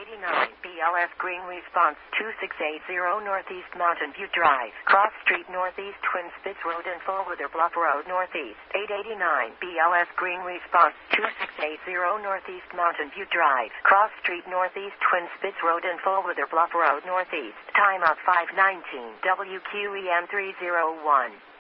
889 BLS Green Response 2680 Northeast Mountain View Drive, Cross Street Northeast, Twin Spits Road and Fall Wither Bluff Road Northeast. 889 BLS Green Response 2680 Northeast Mountain View Drive, Cross Street Northeast, Twin Spits Road and Fall Wither Bluff Road Northeast. Timeout 519 WQEM 301.